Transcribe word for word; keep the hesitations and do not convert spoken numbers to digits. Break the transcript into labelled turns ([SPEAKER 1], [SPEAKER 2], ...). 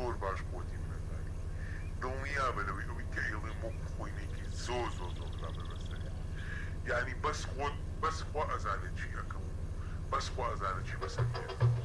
[SPEAKER 1] زۆر باش خۆتی منەزانی دڵنیا بە لەوەی ئەوەی کە ئێڵێ بۆ خۆینێکی زۆر زۆر زۆر لا بەبەستەیە یعنی بەس خۆت بەس خوا ئەزانێت چی ئەەکەم و بەس خوا ئەزانێت چی بەسەر